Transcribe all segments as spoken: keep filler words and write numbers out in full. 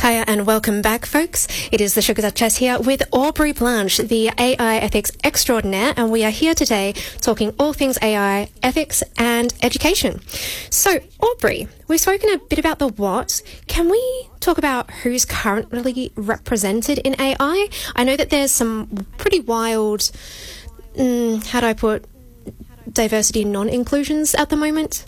Hiya and welcome back, folks. It is the Sugar Duchess here with Aubrey Blanche, the A I ethics extraordinaire, and we are here today talking all things A I, ethics and education. So, Aubrey, we've spoken a bit about the what. Can we talk about who's currently represented in A I? I know that there's some pretty wild, mm, how do I put, diversity non-inclusions at the moment.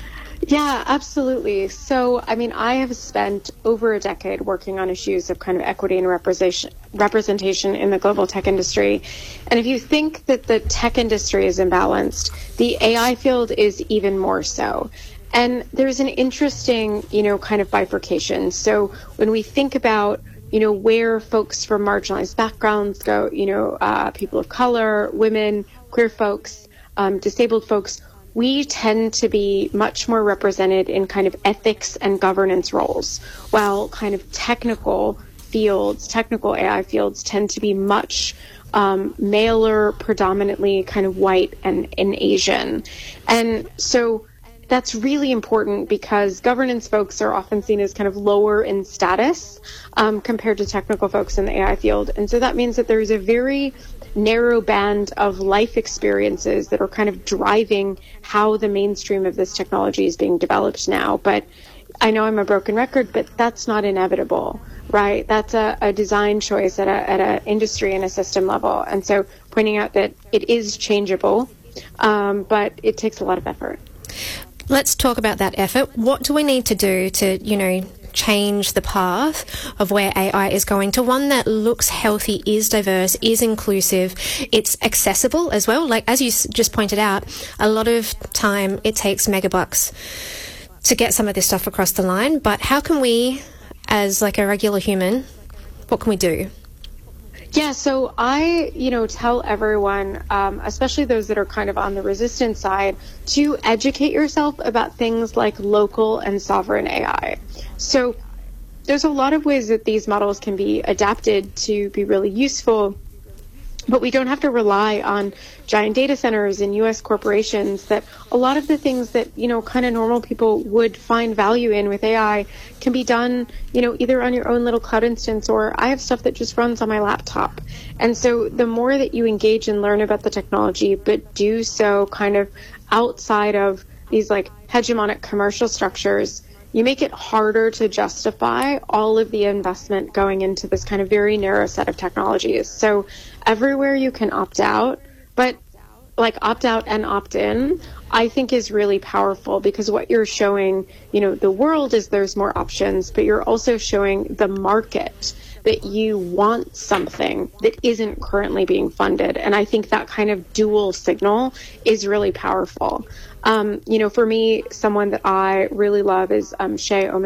Yeah, absolutely. So, I mean, I have spent over a decade working on issues of kind of equity and representation representation in the global tech industry. And if you think that the tech industry is imbalanced, the A I field is even more so. And there's an interesting, you know, kind of bifurcation. So when we think about, you know, where folks from marginalized backgrounds go, you know, uh, people of color, women, queer folks, um, disabled folks, we tend to be much more represented in kind of ethics and governance roles, while kind of technical fields, technical A I fields tend to be much um, maler, predominantly kind of white and, and Asian. And so that's really important because governance folks are often seen as kind of lower in status um, compared to technical folks in the A I field. And so that means that there's a very narrow band of life experiences that are kind of driving how the mainstream of this technology is being developed now. But I know I'm a broken record, but that's not inevitable, right? That's a, a design choice at a at an industry and a system level. And so pointing out that it is changeable, um, but it takes a lot of effort. Let's talk about that effort. What do we need to do to, you know, change the path of where A I is going to one that looks healthy, is diverse, is inclusive, it's accessible as well? Like, as you just pointed out, a lot of time it takes megabucks to get some of this stuff across the line. But how can we, as like a regular human, what can we do? Yeah, so I, you know, tell everyone, um, especially those that are kind of on the resistance side, to educate yourself about things like local and sovereign A I. So there's a lot of ways that these models can be adapted to be really useful, but we don't have to rely on giant data centers and U S corporations. That a lot of the things that, you know, kind of normal people would find value in with A I can be done, you know, either on your own little cloud instance, or I have stuff that just runs on my laptop. And so the more that you engage and learn about the technology, but do so kind of outside of these like hegemonic commercial structures, you make it harder to justify all of the investment going into this kind of very narrow set of technologies. So everywhere you can opt out, but like opt out and opt in, I think is really powerful, because what you're showing, you know, the world is there's more options, but you're also showing the market that you want something that isn't currently being funded. And I think that kind of dual signal is really powerful. Um, you know, for me, someone that I really love is um, Shay Omin.